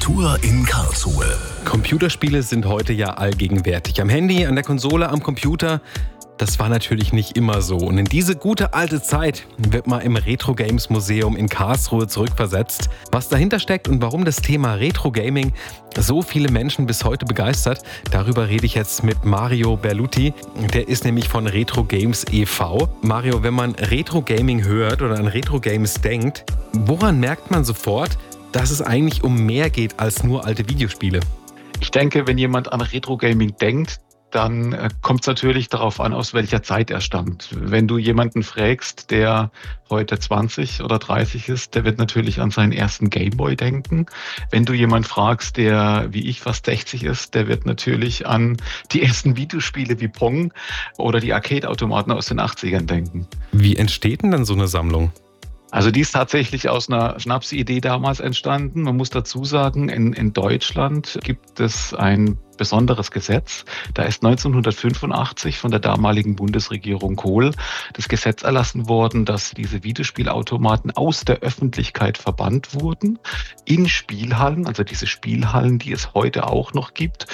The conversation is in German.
Kultur in Karlsruhe. Computerspiele sind heute ja allgegenwärtig. Am Handy, an der Konsole, am Computer. Das war natürlich nicht immer so. Und in diese gute alte Zeit wird mal im Retro Games Museum in Karlsruhe zurückversetzt. Was dahinter steckt und warum das Thema Retro Gaming so viele Menschen bis heute begeistert, darüber rede ich jetzt mit Mario Berluti. Der ist nämlich von Retro Games e.V. Mario, wenn man Retro Gaming hört oder an Retro Games denkt, woran merkt man sofort, dass es eigentlich um mehr geht als nur alte Videospiele? Ich denke, wenn jemand an Retro Gaming denkt, dann kommt es natürlich darauf an, aus welcher Zeit er stammt. Wenn du jemanden fragst, der heute 20 oder 30 ist, der wird natürlich an seinen ersten Gameboy denken. Wenn du jemanden fragst, der wie ich fast 60 ist, der wird natürlich an die ersten Videospiele wie Pong oder die Arcade-Automaten aus den 80ern denken. Wie entsteht denn dann so eine Sammlung? Also die ist tatsächlich aus einer Schnapsidee damals entstanden. Man muss dazu sagen, in Deutschland gibt es ein besonderes Gesetz. Da ist 1985 von der damaligen Bundesregierung Kohl das Gesetz erlassen worden, dass diese Videospielautomaten aus der Öffentlichkeit verbannt wurden in Spielhallen, also diese Spielhallen, die es heute auch noch gibt,